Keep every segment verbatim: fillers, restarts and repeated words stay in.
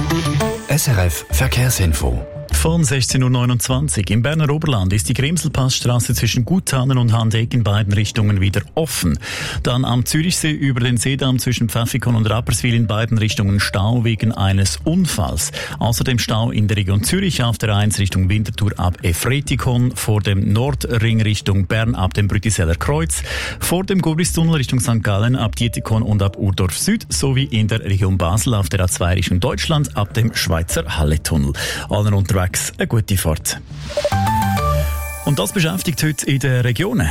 S R F Verkehrsinfo. Von sechzehn Uhr neunundzwanzig im Berner Oberland ist die Grimselpassstraße zwischen Guttanen und Handeck in beiden Richtungen wieder offen. Dann am Zürichsee über den Seedamm zwischen Pfäffikon und Rapperswil in beiden Richtungen Stau wegen eines Unfalls. Außerdem Stau in der Region Zürich auf der eins Richtung Winterthur ab Efretikon, vor dem Nordring Richtung Bern ab dem Brütiseller Kreuz, vor dem Gobristunnel Richtung Sankt Gallen ab Dietikon und ab Urdorf Süd sowie in der Region Basel auf der A zwei Richtung Deutschland ab dem Schweizer Halletunnel. Allen unterwegs eine gute Fahrt. Und das beschäftigt heute in den Regionen.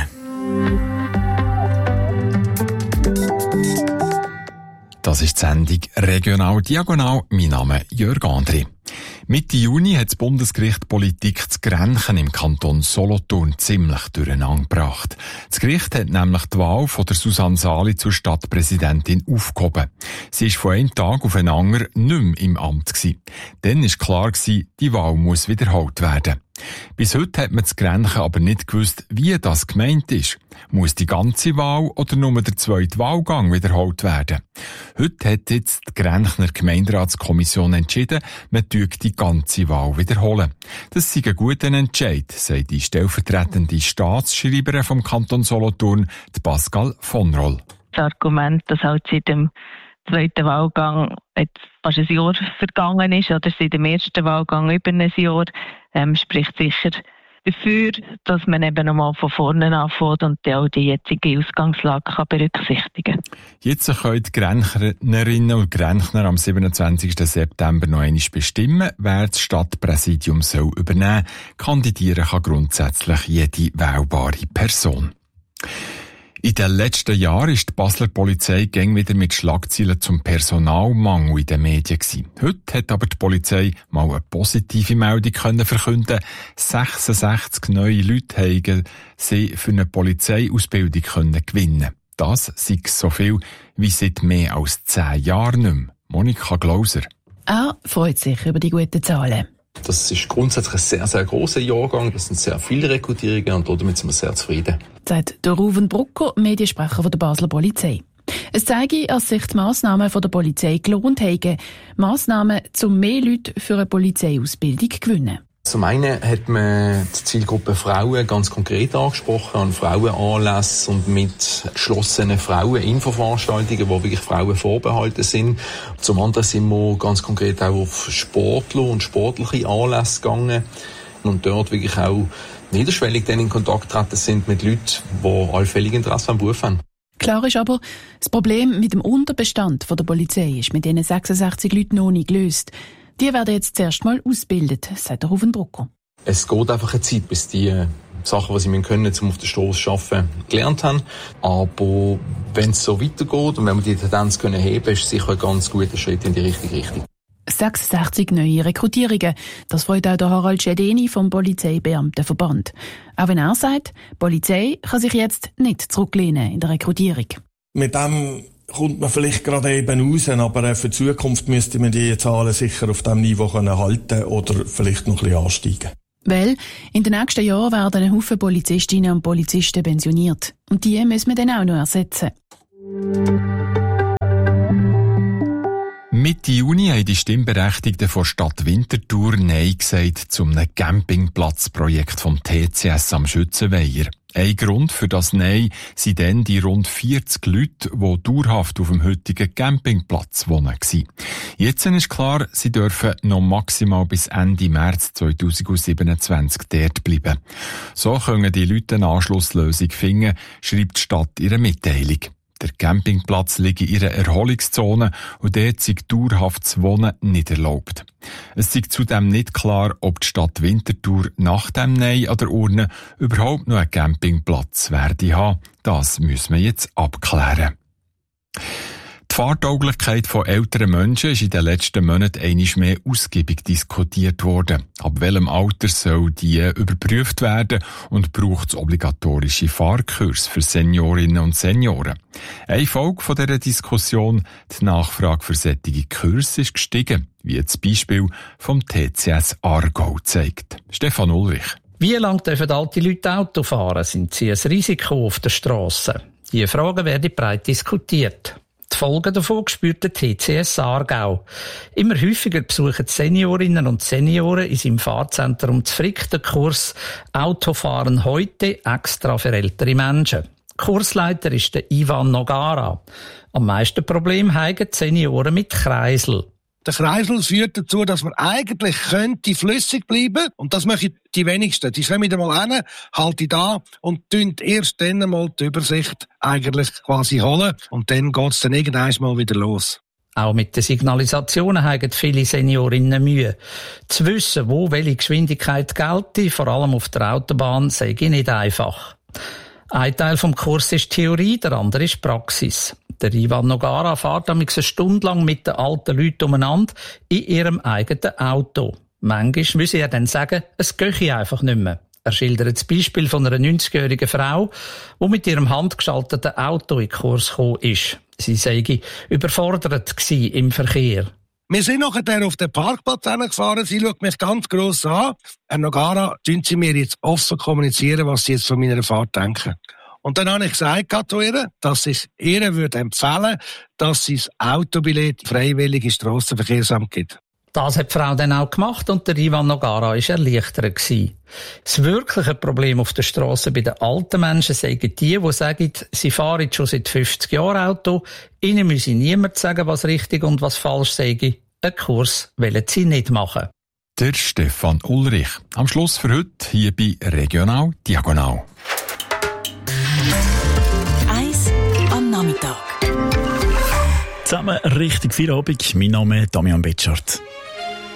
Das ist die Sendung Regional Diagonal. Mein Name ist Jörg Andri. Mitte Juni hat das Bundesgericht die Politik zu Grenchen im Kanton Solothurn ziemlich durcheinander gebracht. Das Gericht hat nämlich die Wahl von der Susanne Sali zur Stadtpräsidentin aufgehoben. Sie war von einem Tag auf den anderen nicht mehr im Amt gewesen. Dann war klar gewesen, die Wahl muss wiederholt werden. Bis heute hat man zu Grenchen aber nicht gewusst, wie das gemeint ist. Muss die ganze Wahl oder nur der zweite Wahlgang wiederholt werden? Heute hat jetzt die Grenchner Gemeinderatskommission entschieden, man tue die ganze Wahl wiederholen. Das sei ein guter Entscheid, sagt die stellvertretende Staatsschreiberin vom Kanton Solothurn, die Pascal von Roll. Das Argument, dass halt seit dem zweiten Wahlgang jetzt fast ein Jahr vergangen ist, oder seit dem ersten Wahlgang über ein Jahr, ähm, spricht sicher dafür, dass man eben nochmal von vorne anfängt und auch die jetzige Ausgangslage kann berücksichtigen kann. Jetzt können die Grenchnerinnen und Grenchner am siebenundzwanzigsten September noch einmal bestimmen, wer das Stadtpräsidium soll übernehmen soll. Kandidieren kann grundsätzlich jede wählbare Person. In den letzten Jahren ist die Basler Polizei gäng wieder mit Schlagzeilen zum Personalmangel in den Medien gewesen. Heute hat aber die Polizei mal eine positive Meldung können verkünden. sechsundsechzig neue Leute haben sie für eine Polizeiausbildung können gewinnen. Das sei so viel wie seit mehr als zehn Jahren nicht mehr. Monika Glauser. Er freut sich über die guten Zahlen. Das ist grundsätzlich ein sehr, sehr grosser Jahrgang. Das sind sehr viele Rekrutierungen und damit sind wir sehr zufrieden. Sagt der Ruven Brucker, Mediensprecher von der Basler Polizei. Es zeige, dass sich die Massnahmen von der Polizei gelohnt haben. Massnahmen, um mehr Leute für eine Polizeiausbildung zu gewinnen. Zum einen hat man die Zielgruppe Frauen ganz konkret angesprochen, an Frauenanlässen und mit geschlossenen Frauen-Infoveranstaltungen, die wirklich Frauen vorbehalten sind. Zum anderen sind wir ganz konkret auch auf Sportler und sportliche Anlässe gegangen und dort wirklich auch niederschwellig dann in Kontakt getreten sind mit Leuten, die allfällig Interesse am Beruf haben. Klar ist aber, das Problem mit dem Unterbestand von der Polizei ist mit diesen sechsundsechzig Leuten noch nicht gelöst. Die werden jetzt zuerst mal ausgebildet, sagt der Ruven Brucker. Es geht einfach eine Zeit, bis die Sachen, die sie können, um auf der Straße zu arbeiten, gelernt haben. Aber wenn es so weitergeht und wenn wir die Tendenz können heben, ist es sicher ein ganz guter Schritt in die richtige Richtung. sechsundsechzig neue Rekrutierungen. Das freut auch der Harald Schedeni vom Polizeibeamtenverband. Auch wenn er sagt, die Polizei kann sich jetzt nicht zurücklehnen in der Rekrutierung. Mit dem kommt man vielleicht gerade eben raus, aber für die Zukunft müsste man die Zahlen sicher auf diesem Niveau halten oder vielleicht noch ein bisschen ansteigen. Weil in den nächsten Jahren werden ein Haufen Polizistinnen und Polizisten pensioniert. Und die müssen wir dann auch noch ersetzen. Mitte Juni haben die Stimmberechtigten von Stadt Winterthur Nein gesagt zum Campingplatzprojekt vom T C S am Schützenweiher. Ein Grund für das Nein sind dann die rund vierzig Leute, die dauerhaft auf dem heutigen Campingplatz wohnen. Jetzt ist klar, sie dürfen noch maximal bis Ende März zweitausendsiebenundzwanzig dort bleiben. So können die Leute eine Anschlusslösung finden, schreibt die Stadt ihre Mitteilung. Der Campingplatz liegt in ihrer Erholungszone und dort sei dauerhaftes Wohnen nicht erlaubt. Es sei zudem nicht klar, ob die Stadt Winterthur nach dem Nein an der Urne überhaupt noch einen Campingplatz werde haben. Das müssen wir jetzt abklären. Die Fahrtauglichkeit von älteren Menschen ist in den letzten Monaten einmal mehr ausgiebig diskutiert worden. Ab welchem Alter soll die überprüft werden und braucht es obligatorische Fahrkurs für Seniorinnen und Senioren? Eine Folge von dieser Diskussion, die Nachfrage für solche Kurse ist gestiegen, wie das Beispiel vom T C S Aargau zeigt. Stefan Ulrich. Wie lange dürfen alte Leute Auto fahren? Sind sie ein Risiko auf der Strasse? Diese Fragen werden breit diskutiert. Die Folgen davon spürt der T C S Aargau. Immer häufiger besuchen die Seniorinnen und Senioren in seinem Fahrzentrum Zfrick den Kurs «Autofahren heute» extra für ältere Menschen. Kursleiter ist der Ivan Nogara. Am meisten Problem haben die Senioren mit Kreisel. Der Kreisel führt dazu, dass man eigentlich könnte flüssig bleiben. Und das machen die wenigsten. Die kommen wieder mal hin, halten da und tun erst dann mal die Übersicht eigentlich quasi holen. Und dann geht's dann irgendwann mal wieder los. Auch mit den Signalisationen haben viele Seniorinnen Mühe. Zu wissen, wo welche Geschwindigkeit gelte, vor allem auf der Autobahn, sei nicht einfach. Ein Teil vom Kurs ist Theorie, der andere ist Praxis. Der Ivan Nogara fährt eine Stunde lang mit den alten Leuten umeinander in ihrem eigenen Auto. Manchmal müsse er dann sagen, es gehe einfach nicht mehr. Er schildert das Beispiel von einer neunzigjährigen Frau, die mit ihrem handgeschalteten Auto in den Kurs gekommen ist. Sie sei überfordert gewesen im Verkehr. Wir sind nachher auf den Parkplatz gefahren. Sie schaut mich ganz gross an. Herr Nogara, tun Sie mir jetzt offen kommunizieren, was Sie jetzt von meiner Fahrt denken. Und dann habe ich gesagt zu ihr, dass ich ihr würde empfehlen, dass sie das Autobillett freiwillig ins Strassenverkehrsamt gibt. Das hat die Frau dann auch gemacht und der Ivan Nogara war erleichtert gewesen. Das wirkliche Problem auf der Strasse bei den alten Menschen sagen die, die sagen, sie fahren schon seit fünfzig Jahren Auto, ihnen müsse niemand sagen, was richtig und was falsch sei. Einen Kurs wollen sie nicht machen. Der Stefan Ulrich. Am Schluss für heute hier bei Regional Diagonal. Eins am Nachmittag. Zusammen richtig Feierabend. Mein Name ist Damian Betschart.